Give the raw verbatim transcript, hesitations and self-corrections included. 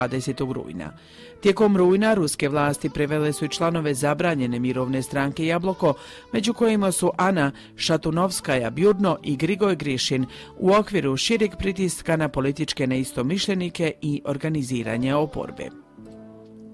dvadesetog rujna. Tijekom rujna ruske vlasti privele su i članove zabranjene mirovne stranke Jabloko, među kojima su Ana Šatunovskaja Bjurno i Grigoj Grišin u okviru šireg pritiska na političke neistomišljenike i organiziranje oporbe.